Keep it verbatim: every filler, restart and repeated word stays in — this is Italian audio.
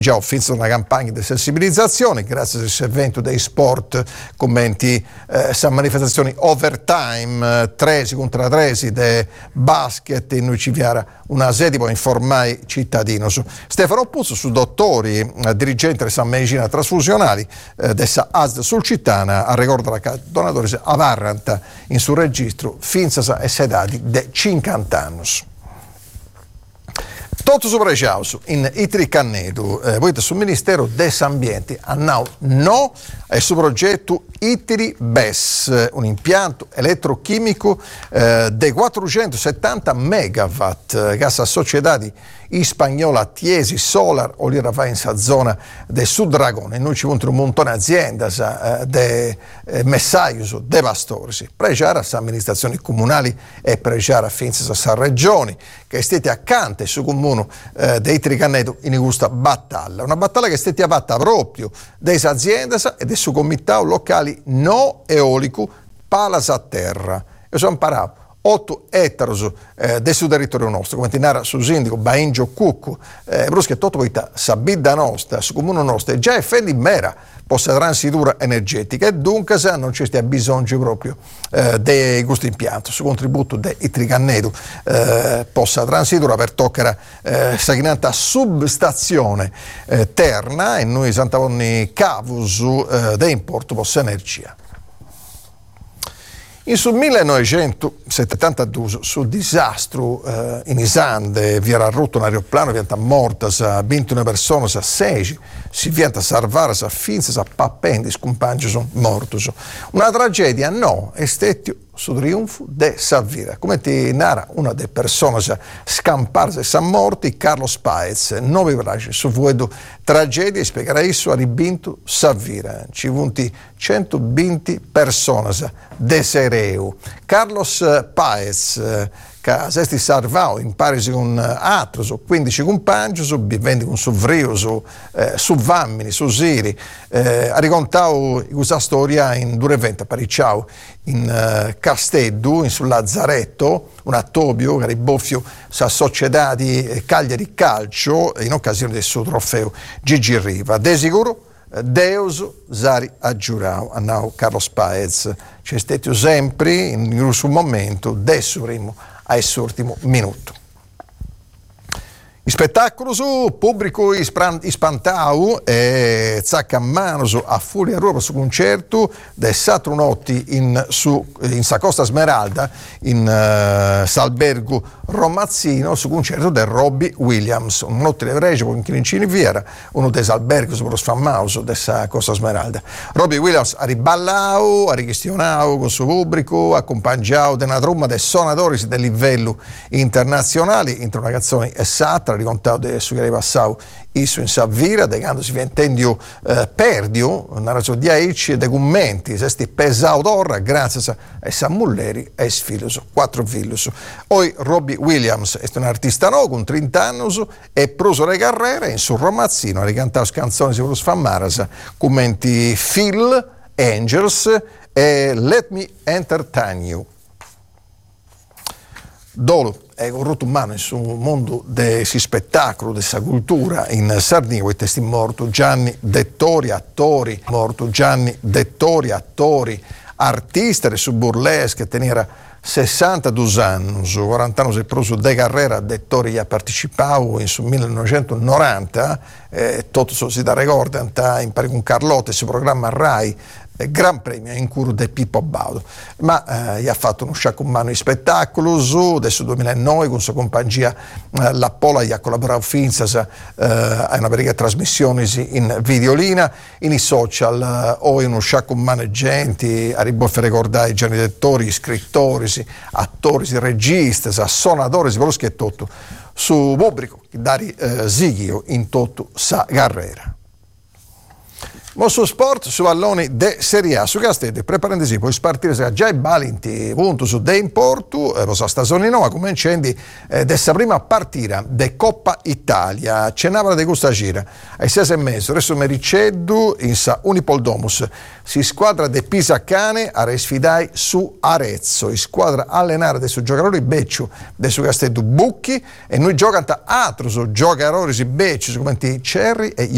Già offenso una campagna di sensibilizzazione, grazie a questo evento dei sport, commenti, eh, sa manifestazioni overtime, eh, tresi contro tresi, de basket, in noi ci viara una sede per informare cittadini. Stefano Puzzo, su dottori, eh, dirigente della medicina trasfusionali, eh, dessa A S D sul Cittana, a ricordo che donatori a Varranta in sul registro, finza e sedati de cinquanta anni. Tutto sopra in Itri Cannedu, eh, voi sul Ministero dell'Ambiente hanno no al suo progetto Itri B E S, un impianto elettrochimico eh, di quattrocentosettanta megawatt, gas a società di spagnola Tiesi Solar, o lì va in sa zona del Sud Dragone. Noi ci vuole un montone di aziende eh, de eh, messaggi devastori. Pregiare a amministrazioni comunali e pregiare a finza sa regioni che siete accanto su comune eh, dei Tricanneto in questa battaglia. Una battaglia che siete fatta proprio delle aziende e del suo comitato locali no eolico Palas a terra. Io sono imparato otto ettari eh, del suo territorio nostro, come tinara su sindaco Baingio Cucco, eh, brusche tutto questa sabidda nostra, su comune nostro, già effendi mera possa transitura energetica e dunque se non ci stia bisogno proprio eh, di questo impianto, su contributo di Tricanneto eh, possa transitura per toccare eh, saginanta substazione eh, terna e noi santavonni cavus eh, di importo possa energia. In sul millenovecentosettantadue, sul disastro eh, in Isande, vi era rotto un aeroplano, vi era morta ventuno persone, sei, si viene salvare, si finza, si pappendi, scompangi, sono morti. Una tragedia, no, è stato sul trionfo de Savvira. Come ti narra una delle persone scamparse e sono morti, Carlos Paez, nove bracci su vuoto tragedia, e spiegherà isso a ribinto Savvira. Ci vunti centoventi persone de Sereu. Carlos Paez, che si salvò in parisi con altri, su quindici compagni, su viventi con su Vrio, su, eh, su Vammini, su Siri. Eh, ha raccontato questa storia in due eventi a Paricciao, in uh, Casteddu, in sul Lazzaretto, un attobio che riboffio sa società di Cagliari Calcio in occasione del suo trofeo Gigi Riva. De sicuro Deus Zari aggiurau, annau Carlos Paez, c'è stato sempre in un suo momento, adesso primo a suo minuto. Il spettacolo su pubblico ispantau e zacca mano a furia roba su concerto del Satro Notti in, su, in Sa Costa Smeralda in uh, Salbergo Romazzino su concerto del Robbie Williams, un notte di Regio con Chirincini Viera, uno dei alberghi su famoso del Sa Costa Smeralda. Robbie Williams ha riballau, ha richestionau con suo pubblico, accompagnato da una tromba dei suonatori del livello internazionale, in una canzone esatta, raccontato su che passau isso in Savvira, de quando si intendio eh, perdio, una ragione di aici e dei commenti, se sti pesau d'orra, grazie a San Mulleri e sfiloso, quattro filos. Poi Robbie Williams è un artista nuovo con trenta anni e proso le carriere in sul Romazzino, ha ricantato canzoni su Sfammaras, commenti Phil, Angels e Let Me Entertain You. Dolo è corrotto umano sul mondo del spettacolo, della cultura in Sardegna, e testi morto Gianni Dettori, attori, morto Gianni Dettori, attori, artista su burlesque, tenera sessantadue anni, su quaranta anni si è preso de carriera, Dettori ha partecipato in su millenovecentonovanta, eh, tutto si da ricorda, in pari con Carlotta, si programma Rai, Gran Premio in cura di Pippo Baudo, ma eh, gli ha fatto uno sciacco in mano di spettacolo su adesso duemilanove con sua compagnia eh, La Pola, gli ha collaborato finzas eh, a una perica trasmissione in videolina, in i social eh, o in uno sciacco in mano gente a riboffe ricordare Gianni Dettori, scrittori, attori, registi, suonatori, quello che è tutto su pubblico dari eh, Zighio in tutto sa carriera. Ma su sport, su palloni de Serie A, su Castelli, preparandisi, poi spartire già i balinti, punto su de importu, eh, lo sa stagione nuova, come incendi, eh, dessa prima partita de Coppa Italia, cenavra de questa gira, ai sei e mezzo, adesso mericeddu, in sa Unipol Domus, si squadra de Pisacane a sfidai su Arezzo, i squadra allenare de su giocatori beccio de su Castelli Bucchi, e noi giocanta altro su giocatori beccio, su come Cerri e